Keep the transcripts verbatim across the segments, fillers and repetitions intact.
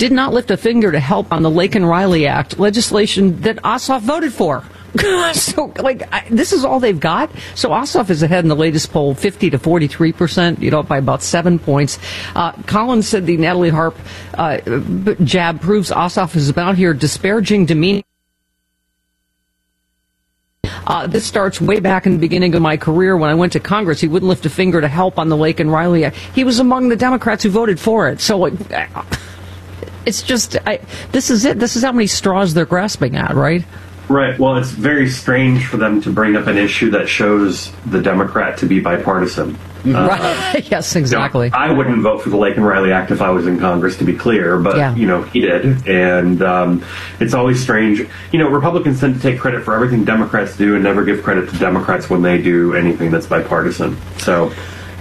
did not lift a finger to help on the Laken Riley Act, legislation that Ossoff voted for. So, like, I, this is all they've got. So Ossoff is ahead in the latest poll, fifty to forty-three percent, you know, by about seven points. Uh, Collins said the Natalie Harp uh, jab proves Ossoff is about here disparaging, demeaning. Uh, this starts way back in the beginning of my career when I went to Congress. He wouldn't lift a finger to help on the Laken Riley Act. He was among the Democrats who voted for it. So like, it's just, I, this is it. This is how many straws they're grasping at, right? Right. Well, it's very strange for them to bring up an issue that shows the Democrat to be bipartisan. Uh, right. Yes, exactly. You know, I wouldn't vote for the Laken Riley Act if I was in Congress, to be clear, but, yeah. you know, he did. And um, it's always strange. You know, Republicans tend to take credit for everything Democrats do and never give credit to Democrats when they do anything that's bipartisan. So,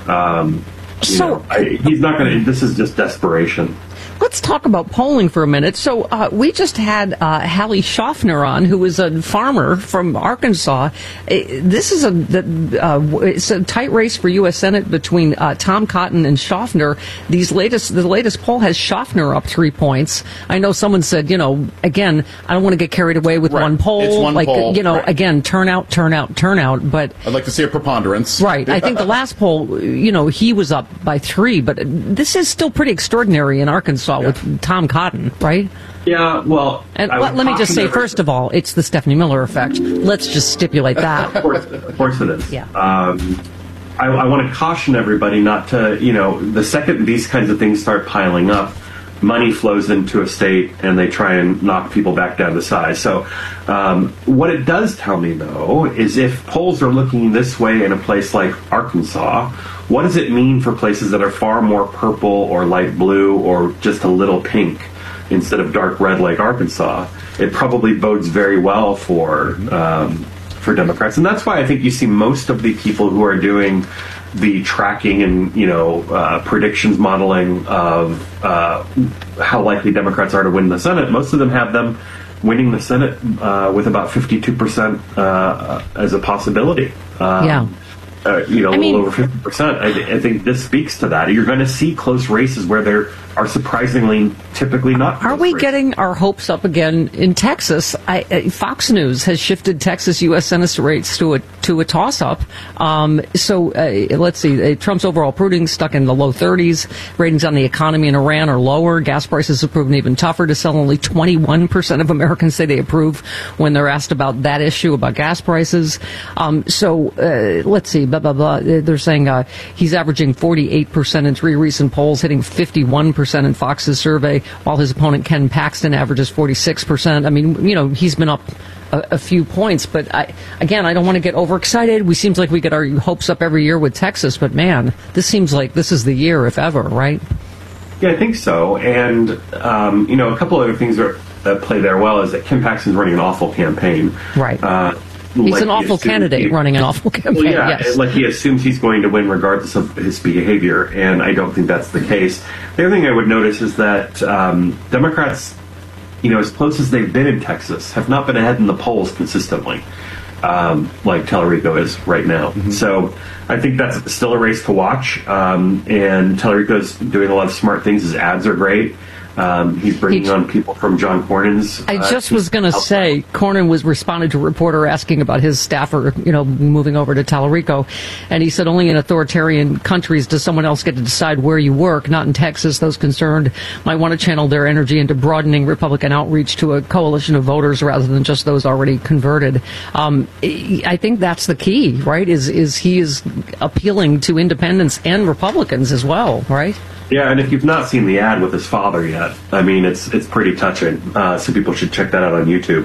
um, you so know, I, he's not going to, this is just desperation. Let's talk about polling for a minute. So uh, we just had uh, Hallie Schaffner on, who is a farmer from Arkansas. This is a uh, it's a tight race for U S Senate between uh, Tom Cotton and Schaffner. These latest the latest poll has Schaffner up three points. I know someone said, you know, again, I don't want to get carried away with right. one poll. It's one like poll. you know, right. again, turnout, turnout, turnout. But I'd like to see a preponderance. Right. I think the last poll, you know, he was up by three, but this is still pretty extraordinary in Arkansas. Yeah. With Tom Cotton, right? Yeah, well... And let, let me just say, first of all, it's the Stephanie Miller effect. Let's just stipulate that. Of course, of course it is. Yeah. Um, I, I want to caution everybody not to, you know, the second these kinds of things start piling up, money flows into a state and they try and knock people back down to size. So um, what it does tell me, though, is if polls are looking this way in a place like Arkansas, what does it mean for places that are far more purple or light blue or just a little pink instead of dark red like Arkansas? It probably bodes very well for um, for Democrats. And that's why I think you see most of the people who are doing the tracking and, you know, uh, predictions modeling of uh, how likely Democrats are to win the Senate. Most of them have them winning the Senate uh, with about fifty-two percent uh, as a possibility. Um, yeah. Uh, you know, a I little mean, over fifty percent. I, I think this speaks to that. You're going to see close races where there are surprisingly typically not. Are we races. getting our hopes up again in Texas? I, uh, Fox News has shifted Texas U S Senate rates to a to a toss-up. Um, so uh, let's see. Uh, Trump's overall proving stuck in the low thirties. Ratings on the economy in Iran are lower. Gas prices have proven even tougher to sell. Only twenty-one percent of Americans say they approve when they're asked about that issue, about gas prices. Um, so uh, let's see. Blah, blah, blah. They're saying uh, he's averaging forty-eight percent in three recent polls, hitting fifty-one percent in Fox's survey, while his opponent Ken Paxton averages forty-six percent. I mean, you know, he's been up a, a few points, but I, again, I don't want to get overexcited. We seems like we get our hopes up every year with Texas, but man, this seems like this is the year, if ever, right? Yeah, I think so. And, um, you know, a couple other things are, that play there well is that Ken Paxton's running an awful campaign. Right. Uh, He's like an awful he candidate he, running an awful campaign, well, yeah, yes. like he assumes he's going to win regardless of his behavior, and I don't think that's the case. The other thing I would notice is that um, Democrats, you know, as close as they've been in Texas, have not been ahead in the polls consistently, um, like Tellerico is right now. Mm-hmm. So I think that's still a race to watch, um, and Tellerico's doing a lot of smart things. His ads are great. Um, he's bringing he, on people from John Cornyn's. Uh, I just was going to say, Cornyn was responded to a reporter asking about his staffer, you know, moving over to Tellerico, and he said only in authoritarian countries does someone else get to decide where you work. Not in Texas. Those concerned might want to channel their energy into broadening Republican outreach to a coalition of voters rather than just those already converted. Um, I think that's the key, right? Is is he is appealing to independents and Republicans as well, right? Yeah, and if you've not seen the ad with his father yet, I mean, it's it's pretty touching. Uh, so people should check that out on YouTube.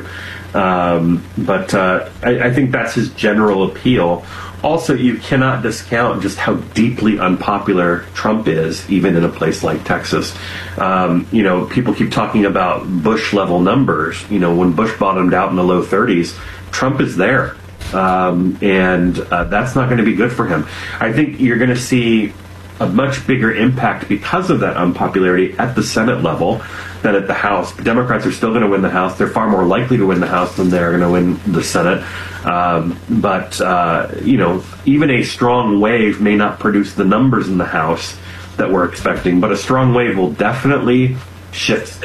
Um, but uh, I, I think that's his general appeal. Also, you cannot discount just how deeply unpopular Trump is, even in a place like Texas. Um, you know, people keep talking about Bush-level numbers. You know, when Bush bottomed out in the low thirties, Trump is there. Um, and uh, that's not going to be good for him. I think you're going to see a much bigger impact because of that unpopularity at the Senate level than at the House. The Democrats are still going to win the House. They're far more likely to win the House than they're going to win the Senate. Um, but, uh, you know, even a strong wave may not produce the numbers in the House that we're expecting, but a strong wave will definitely shift